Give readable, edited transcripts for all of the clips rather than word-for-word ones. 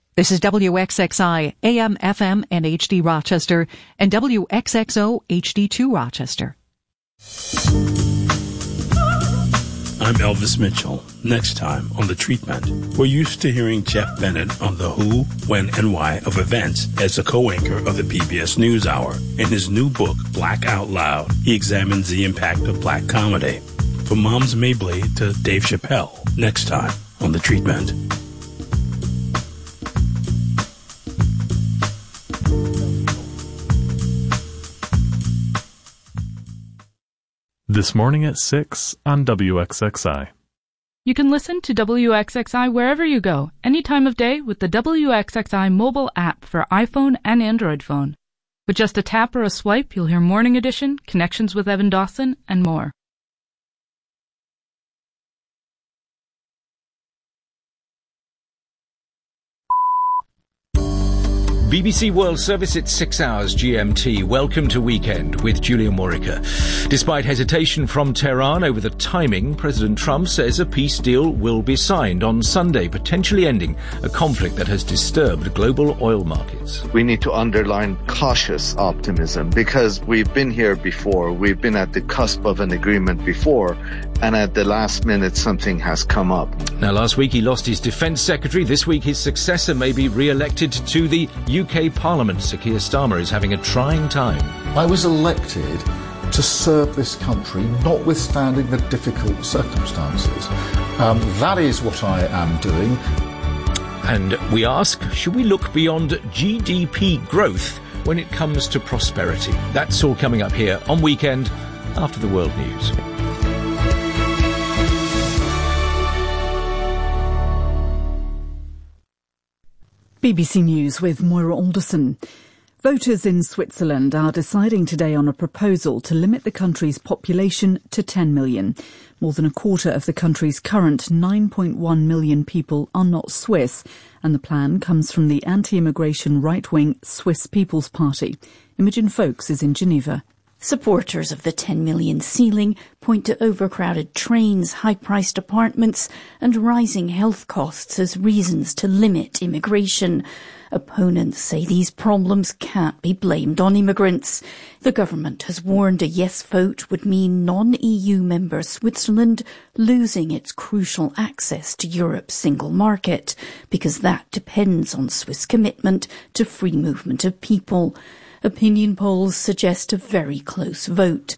This is WXXI, AM, FM, and HD Rochester, and WXXO HD2 Rochester. I'm Elvis Mitchell. Next time on The Treatment, we're used to hearing Jeff Bennett on the who, when, and why of events as the co-anchor of the PBS NewsHour. In his new book, Black Out Loud, he examines the impact of black comedy. From Moms Mabley to Dave Chappelle, next time on The Treatment. This morning at 6 on WXXI. You can listen to WXXI wherever you go, any time of day with the WXXI mobile app for iPhone and Android phone. With just a tap or a swipe, you'll hear Morning Edition, Connections with Evan Dawson, and more. BBC World Service at 6 hours GMT. Welcome to Weekend with Julia Morica. Despite hesitation from Tehran over the timing, President Trump says a peace deal will be signed on Sunday, potentially ending a conflict that has disturbed global oil markets. We need to underline cautious optimism because we've been here before. We've been at the cusp of an agreement before, and at the last minute something has come up. Now, last week he lost his defence secretary. This week his successor may be re-elected to the UK Parliament. Sir Keir Starmer is having a trying time. I was elected to serve this country, notwithstanding the difficult circumstances. That is what I am doing. And we ask, should we look beyond GDP growth when it comes to prosperity? That's all coming up here on Weekend after the World News. BBC News with Moira Alderson. Voters in Switzerland are deciding today on a proposal to limit the country's population to 10 million. More than a quarter of the country's current 9.1 million people are not Swiss, and the plan comes from the anti-immigration right-wing Swiss People's Party. Imogen Foulkes is in Geneva. Supporters of the 10 million ceiling point to overcrowded trains, high-priced apartments and rising health costs as reasons to limit immigration. Opponents say these problems can't be blamed on immigrants. The government has warned a yes vote would mean non-EU member Switzerland losing its crucial access to Europe's single market, because that depends on Swiss commitment to free movement of people. Opinion polls suggest a very close vote.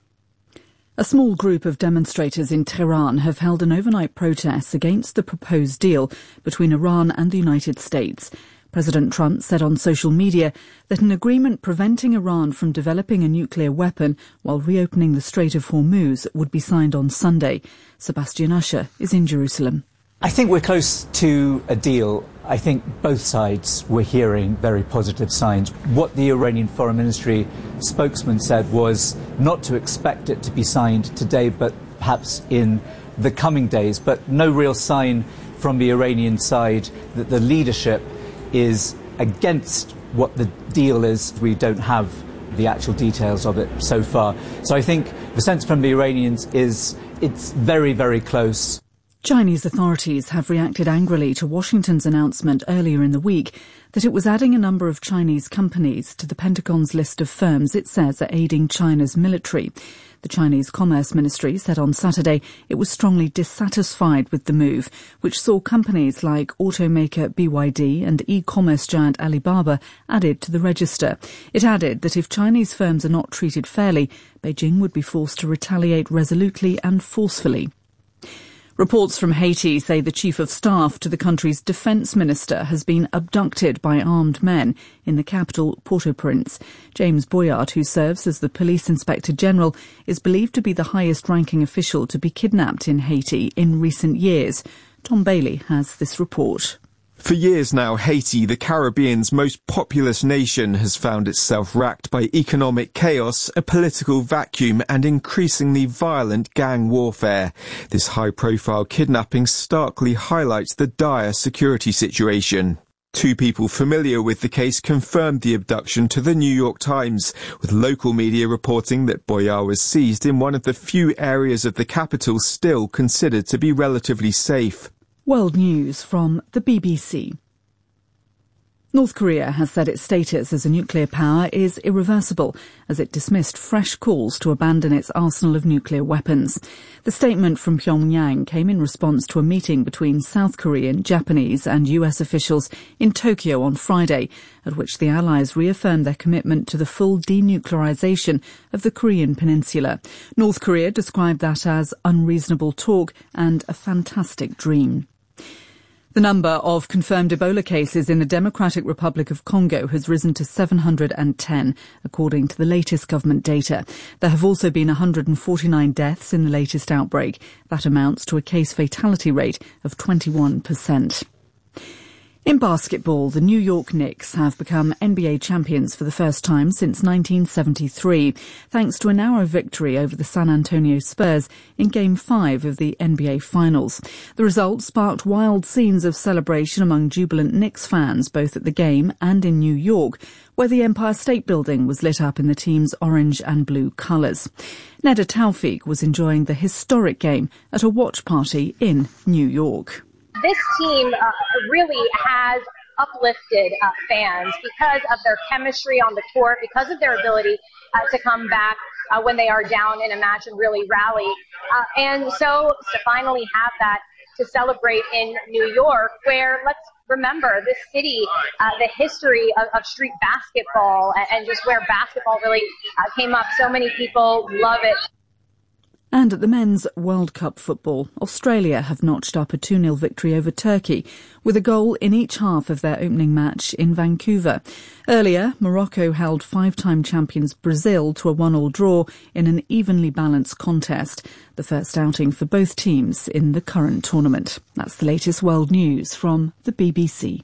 A small group of demonstrators in Tehran have held an overnight protest against the proposed deal between Iran and the United States. President Trump said on social media that an agreement preventing Iran from developing a nuclear weapon while reopening the Strait of Hormuz would be signed on Sunday. Sebastian Usher is in Jerusalem. I think we're close to a deal. I think both sides were hearing very positive signs. What the Iranian Foreign Ministry spokesman said was not to expect it to be signed today, but perhaps in the coming days. But no real sign from the Iranian side that the leadership is against what the deal is. We don't have the actual details of it so far. So I think the sense from the Iranians is it's very, very close. Chinese authorities have reacted angrily to Washington's announcement earlier in the week that it was adding a number of Chinese companies to the Pentagon's list of firms it says are aiding China's military. The Chinese Commerce Ministry said on Saturday it was strongly dissatisfied with the move, which saw companies like automaker BYD and e-commerce giant Alibaba added to the register. It added that if Chinese firms are not treated fairly, Beijing would be forced to retaliate resolutely and forcefully. Reports from Haiti say the chief of staff to the country's defence minister has been abducted by armed men in the capital, Port-au-Prince. James Boyard, who serves as the police inspector general, is believed to be the highest-ranking official to be kidnapped in Haiti in recent years. Tom Bailey has this report. For years now, Haiti, the Caribbean's most populous nation, has found itself racked by economic chaos, a political vacuum and increasingly violent gang warfare. This high-profile kidnapping starkly highlights the dire security situation. Two people familiar with the case confirmed the abduction to the New York Times, with local media reporting that Boyard was seized in one of the few areas of the capital still considered to be relatively safe. World News from the BBC. North Korea has said its status as a nuclear power is irreversible as it dismissed fresh calls to abandon its arsenal of nuclear weapons. The statement from Pyongyang came in response to a meeting between South Korean, Japanese and US officials in Tokyo on Friday, at which the Allies reaffirmed their commitment to the full denuclearization of the Korean peninsula. North Korea described that as unreasonable talk and a fantastic dream. The number of confirmed Ebola cases in the Democratic Republic of Congo has risen to 710, according to the latest government data. There have also been 149 deaths in the latest outbreak. That amounts to a case fatality rate of 21%. In basketball, the New York Knicks have become NBA champions for the first time since 1973, thanks to a narrow victory over the San Antonio Spurs in Game 5 of the NBA Finals. The result sparked wild scenes of celebration among jubilant Knicks fans, both at the game and in New York, where the Empire State Building was lit up in the team's orange and blue colours. Neda Tawfik was enjoying the historic game at a watch party in New York. This team really has uplifted fans because of their chemistry on the court, because of their ability to come back when they are down in a match and really rally. And so to finally have that to celebrate in New York, where, let's remember, this city, the history of street basketball and just where basketball really came up. So many people love it. And at the men's World Cup football, Australia have notched up a 2-0 victory over Turkey, with a goal in each half of their opening match in Vancouver. Earlier, Morocco held 5-time champions Brazil to a 1-1 draw in an evenly balanced contest, the first outing for both teams in the current tournament. That's the latest world news from the BBC.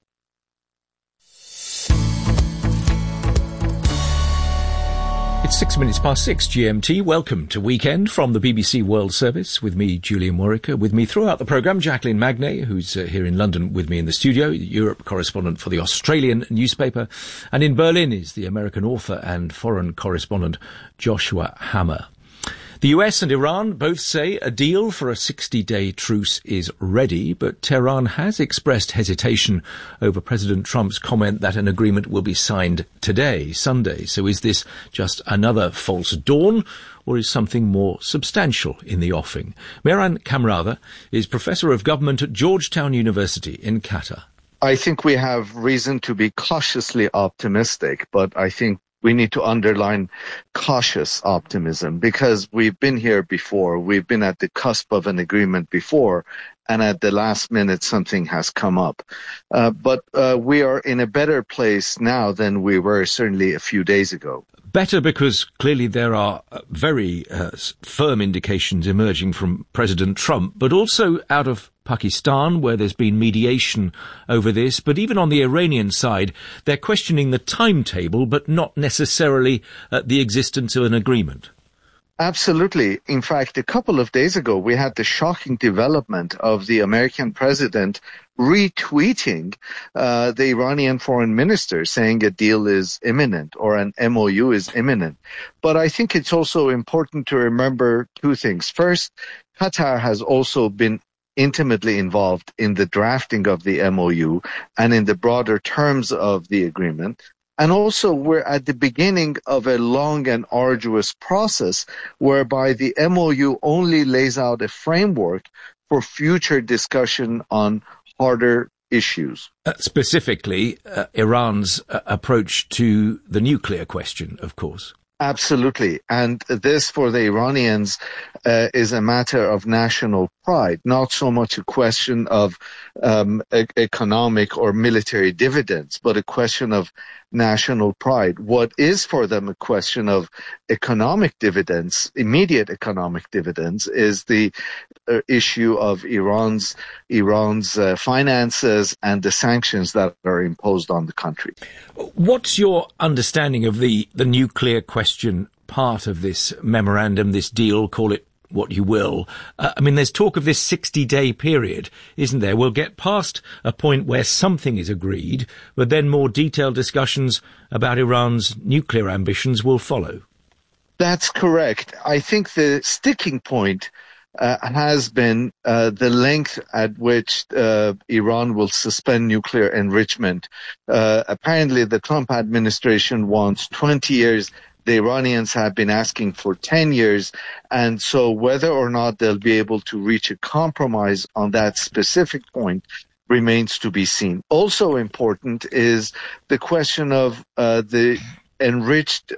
It's 6 minutes past 6 GMT. Welcome to Weekend from the BBC World Service with me, Julian Morica. With me throughout the programme, Jacqueline Magnay, who's here in London with me in the studio, Europe correspondent for the Australian newspaper. And in Berlin is the American author and foreign correspondent Joshua Hammer. The US and Iran both say a deal for a 60-day truce is ready, but Tehran has expressed hesitation over President Trump's comment that an agreement will be signed today, Sunday. So is this just another false dawn, or is something more substantial in the offing? Mehran Kamratha is Professor of Government at Georgetown University in Qatar. I think we have reason to be cautiously optimistic, but I think we need to underline cautious optimism because we've been here before. We've been at the cusp of an agreement before, and at the last minute something has come up. But we are in a better place now than we were certainly a few days ago. Better because clearly there are very firm indications emerging from President Trump, but also out of Pakistan, where there's been mediation over this. But even on the Iranian side, they're questioning the timetable, but not necessarily the existence of an agreement. Absolutely. In fact, a couple of days ago, we had the shocking development of the American president retweeting the Iranian foreign minister saying a deal is imminent or an MOU is imminent. But I think it's also important to remember two things. First, Qatar has also been intimately involved in the drafting of the MOU and in the broader terms of the agreement. And also, we're at the beginning of a long and arduous process whereby the MOU only lays out a framework for future discussion on harder issues. Specifically, Iran's approach to the nuclear question, of course. Absolutely. And this, for the Iranians, is a matter of national pride, not so much a question of economic or military dividends, but a question of national pride. What is for them a question of economic dividends, immediate economic dividends, is the issue of Iran's finances and the sanctions that are imposed on the country. What's your understanding of the nuclear question part of this memorandum, this deal, call it what you will? I mean, there's talk of this 60-day period, isn't there? We'll get past a point where something is agreed, but then more detailed discussions about Iran's nuclear ambitions will follow. That's correct. I think the sticking point has been the length at which Iran will suspend nuclear enrichment. Apparently, the Trump administration wants 20 years. The Iranians have been asking for 10 years. And so whether or not they'll be able to reach a compromise on that specific point remains to be seen. Also important is the question of the enriched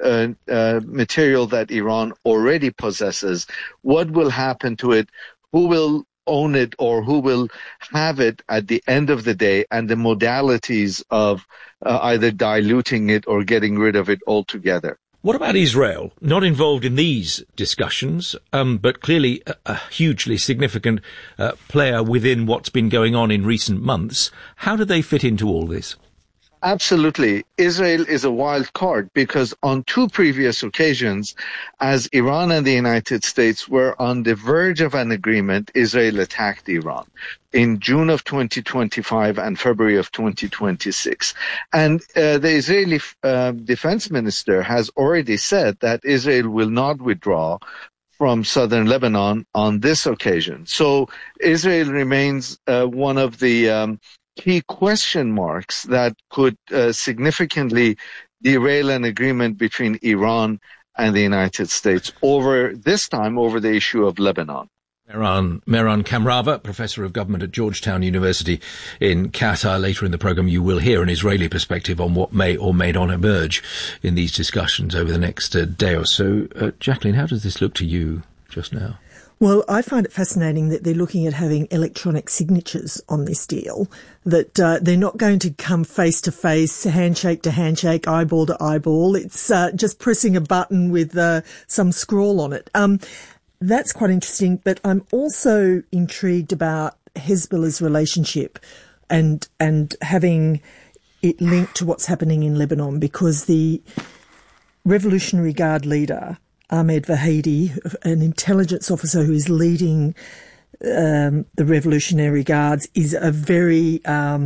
material that Iran already possesses. What will happen to it? Who will own it, or who will have it at the end of the day, and the modalities of either diluting it or getting rid of it altogether. What about Israel? Not involved in these discussions, but clearly a hugely significant player within what's been going on in recent months. How do they fit into all this? Absolutely. Israel is a wild card because on two previous occasions, as Iran and the United States were on the verge of an agreement, Israel attacked Iran in June of 2025 and February of 2026. And the Israeli defense minister has already said that Israel will not withdraw from southern Lebanon on this occasion. So Israel remains one of the key question marks that could significantly derail an agreement between Iran and the United States over the issue of Lebanon. Mehran Kamrava, Professor of Government at Georgetown University in Qatar. Later in the programme, you will hear an Israeli perspective on what may or may not emerge in these discussions over the next day or so. Jacqueline, how does this look to you just now? Well, I find it fascinating that they're looking at having electronic signatures on this deal, that they're not going to come face to face, handshake to handshake, eyeball to eyeball. It's just pressing a button with some scroll on it. That's quite interesting, but I'm also intrigued about Hezbollah's relationship and having it linked to what's happening in Lebanon, because the Revolutionary Guard leader, Ahmed Vahidi, an intelligence officer who is leading the Revolutionary Guards, is a very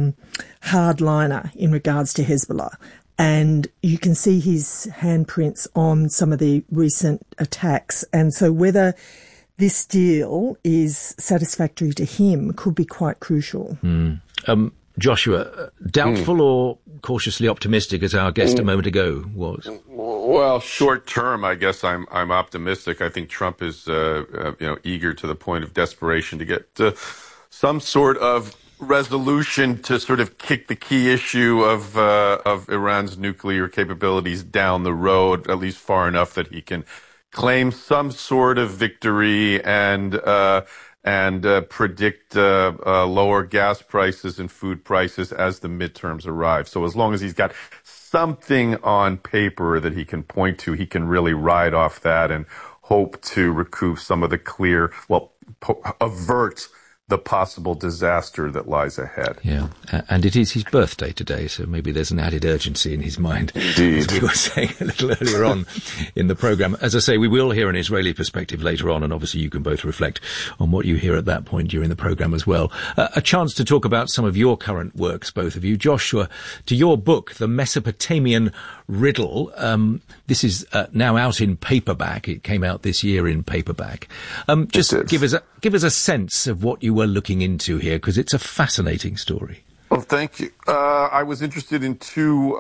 hardliner in regards to Hezbollah. And you can see his handprints on some of the recent attacks. And so whether this deal is satisfactory to him could be quite crucial. Joshua, doubtful or cautiously optimistic, as our guest a moment ago was? Well, short term, I guess I'm optimistic. I think Trump is eager to the point of desperation to get some sort of resolution to sort of kick the key issue of Iran's nuclear capabilities down the road, at least far enough that he can claim some sort of victory and predict lower gas prices and food prices as the midterms arrive. So as long as he's got something on paper that he can point to, he can really ride off that and hope to recoup some of the avert the possible disaster that lies ahead. Yeah, and it is his birthday today, so maybe there's an added urgency in his mind. Indeed. As we were saying a little earlier on in the programme. As I say, we will hear an Israeli perspective later on, and obviously you can both reflect on what you hear at that point during the programme as well. A chance to talk about some of your current works, both of you. Joshua, to your book, The Mesopotamian Riddle. This is now out in paperback. It came out this year in paperback. Just give us a sense of what you were looking into here, because it's a fascinating story. Well, thank you. I was interested in two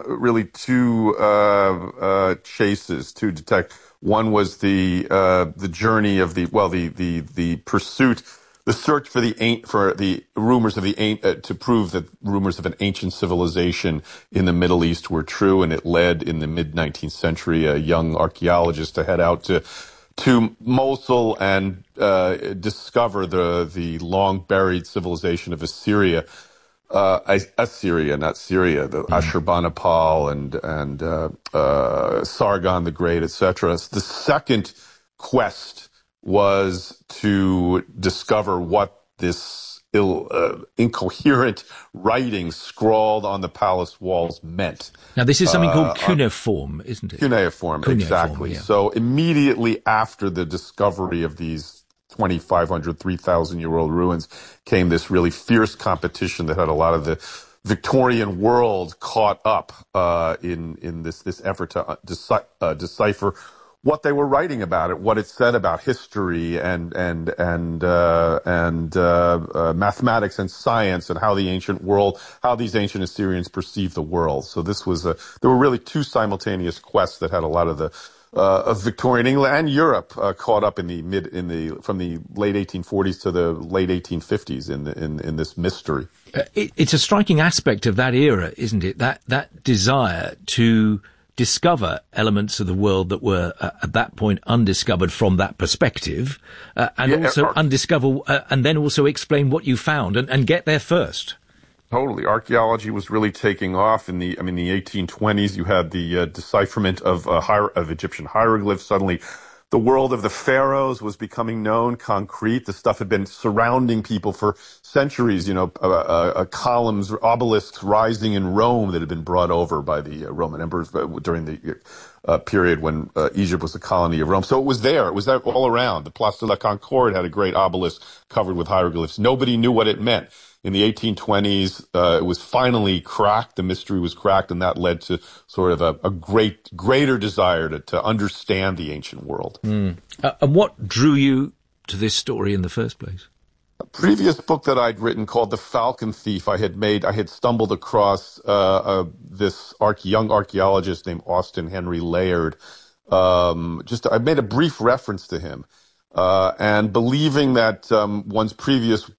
chases to detect. One was the journey of the pursuit, the search for the rumors of to prove that rumors of an ancient civilization in the Middle East were true, and it led in the mid-19th century a young archaeologist to head out to Mosul and discover the long-buried civilization of Assyria. Assyria, not Syria, the Ashurbanipal and Sargon the Great, etc. The second quest was to discover what this incoherent writing scrawled on the palace walls meant. Now, this is something called cuneiform, isn't it? Cuneiform, exactly. Yeah. So immediately after the discovery of these 2,500, 3,000-year-old ruins came this really fierce competition that had a lot of the Victorian world caught up in this effort to decipher what they were writing about it, what it said about history and mathematics and science, and how these ancient Assyrians perceived the world. So this was there were really two simultaneous quests that had a lot of the of Victorian England and Europe caught up from the late 1840s to the late 1850s in this mystery. It's a striking aspect of that era, isn't it? That desire to discover elements of the world that were at that point undiscovered from that perspective, undiscover, and then also explain what you found and get there first. Totally. Archaeology was really taking off in the 1820s. You had the decipherment of Egyptian hieroglyphs. Suddenly, the world of the pharaohs was becoming known, concrete. The stuff had been surrounding people for centuries, columns, obelisks rising in Rome that had been brought over by the Roman emperors during the period when Egypt was a colony of Rome. So it was there. It was there all around. The Place de la Concorde had a great obelisk covered with hieroglyphs. Nobody knew what it meant. In the 1820s, it was finally cracked. The mystery was cracked, and that led to sort of a greater desire to understand the ancient world. And what drew you to this story in the first place? A previous book that I'd written called The Falcon Thief, I had stumbled across this young archaeologist named Austin Henry Layard. I made a brief reference to him. And believing that one's previous